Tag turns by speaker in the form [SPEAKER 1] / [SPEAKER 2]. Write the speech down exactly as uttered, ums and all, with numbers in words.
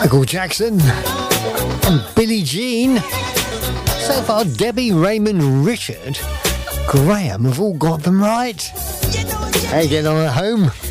[SPEAKER 1] Michael Jackson and Billie Jean. So far, Debbie, Raymond, Richard, Graham have all got them right. How you getting on at home?